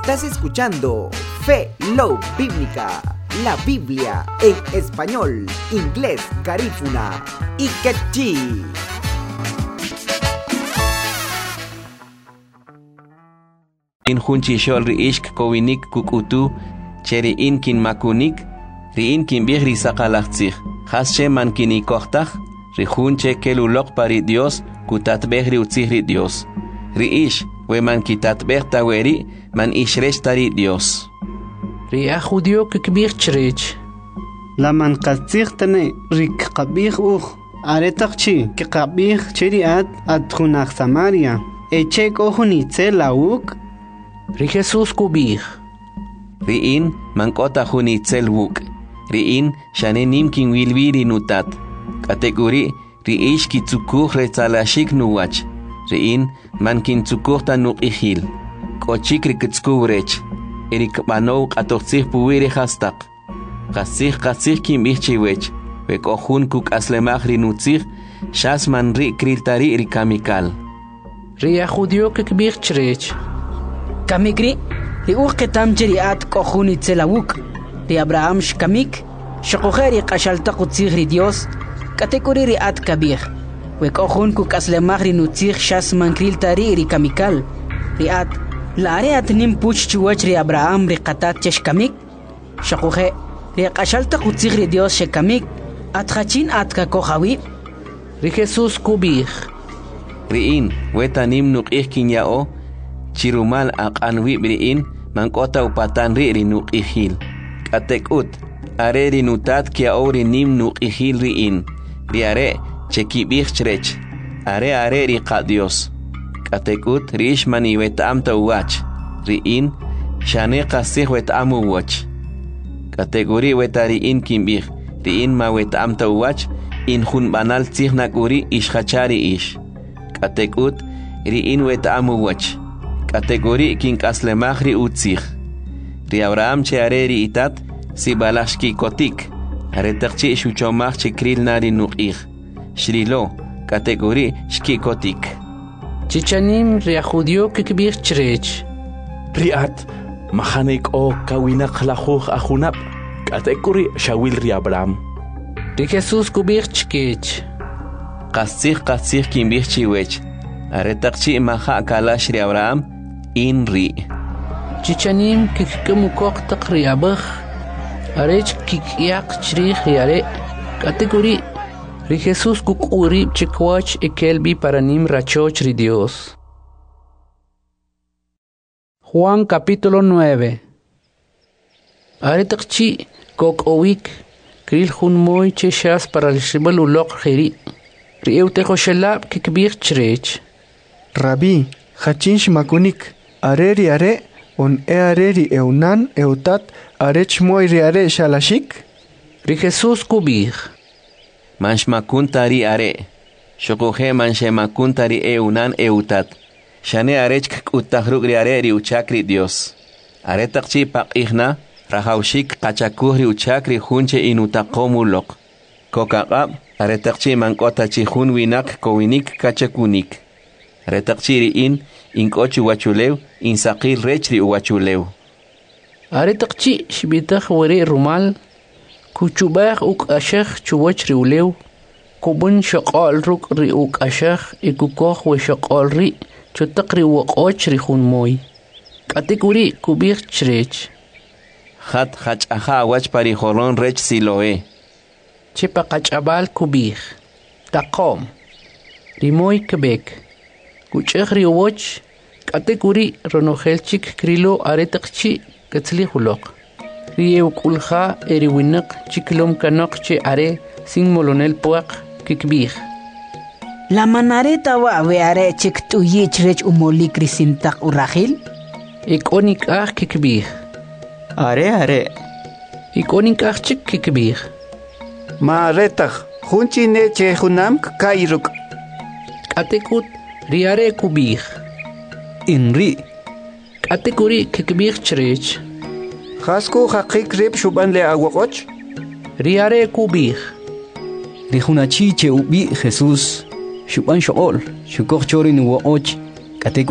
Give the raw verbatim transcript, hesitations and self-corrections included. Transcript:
Estás escuchando Fe Love Bíblica, la Biblia en español, inglés, garífuna y quechí. In hunchishol riishk kowinik kukutu, cheri in kin makunik, riin kin bih risaqalachtzich, hasche man kinikochtach, rihunche kelulok pari Dios, kutatbeh riutzih Dios. Riish, we man kitatbeh taweri, man ishresh tari Dios. Ria judio kikbih chrech. La man qatzich tane rik qabih uch, aretachchi ki qabih cheriat at khunach Samaria. Eche kohunitze lauk. Ri Jesus kubih. Riin man kota hunitzel wuk. Riin shane nimkin wilviri nutat. Kategori riish kitzukuh retzalashik nuwach. Riin man kintzukuh tanuk ihil. Kochik rikitskuvrech. Erik banow qatotzih puwiri hastak. Qasih qasih kim ihchiwech. Wekohun kuk aslemach rinutzih. Shas man ri kriltari rikamikal. Ria judio kikbih chrech. Kamikri, li uqetam jeriat kohuni tselawuk, li Abraham shkamik, shokogeri qashalta qutzigri Dios, kategori riat kabir, we kohun ku kaslemagri nutzig shas mankril tari ri kamikal, riat, la areat nim puch chuwach ri Abraham ri qatat cheshkamik, shokoge, li qashalta qutzigri Dios shekamik, at khachin at kakohawi, ri Jesus kubih. Riin, wetanim nuqih kinyao, Chirumal aqanwi briin mankota upatan ri rinuk ihil. Katekut, are rinutat kia ori nim nuk ihil riin. Riare chekibih chrech. Are are riqa Dios. Katekut rish mani wetam ta uwach. Riin shane qasih wetam uwach. Kategori wetariin kimbih. Riin ma wetam ta uwach. In hun banal tzihnak uri ishachari ish. Katekut riin wetam uwach. Kategori kin kaslemachri utzich. Ri Abraham che areri itat si balashki kotik. Aretakchi shuchomach che kril nari nuqich. Shrilo kategori shki kotik. Chichanim ria judio kikbih chrech. Riat mahanek o kawina khlahuh ahunap. Kategori shawil ri Abraham. Ri Jesus kubih chkech. Qasih qasih kin bih chiwech. Aretakchi maha kalash ri Abraham. Inri. Chichanim kikemukok takriabah. Arech kikyak chrich yare. Kategori. Ri Jesus kukuri chikwach ekelbi paranim rachoch ri Dios. Juan capítulo nueve. Aretakchi kok owik. Kril hun moy cheshas para el shibal ulok khiri. Ri eutejo shelab kikbir chrech. Rabbi, hachinsh makunik. Areri are, on e areri eunan eutat, arech moiri are shalashik? Ri Jesus kubih. Mansh makuntari are. Shokohe manche makuntari eunan eutat. Shane arech kutahruk ri are ri uchakri Dios. Are takchi pak ihna, rahaushik kachakuh ri uchakri hunche inutakomulok. Kokaqab, are takchi mankota chihun winak kowinik kachakunik. Are takchi ri in, inkochu wachulew, insaqil rechri wachulew. Are takchi shibitach wari rumal, kuchubach uk ashach chuwach riulew, kubun shaqal ruk ri uk ashach, ikukoh we shaqal ri, chutak ri wakoch ri hun moy. Kategori kubir chrech. Hat hach aha wach pari holon rech siloe. Chipa kachabal kubir. Takom. Rimoy kebek. Kuchech ri woch. Kategori ronohelchik krilo aretakchi katzli hulok. Rieu kulha eriwinak chiklom kanok che are sin molonel puak kikbih. La manareta wa we are chik tu yichrech umoli krisintak urahil. Ikonik ah kikbih. Are are. Ikonik ah chik kikbih. Ma retach hunchi ne che hunam kairuk. Katekut riare kubih. Inri. Kategori kikbih chrech. Khasku haqik rib shuban le awakoch. Riare kubih. Rihunachi che ubi Jesus. Shuban shool. Shukok chorin wa och. Kategori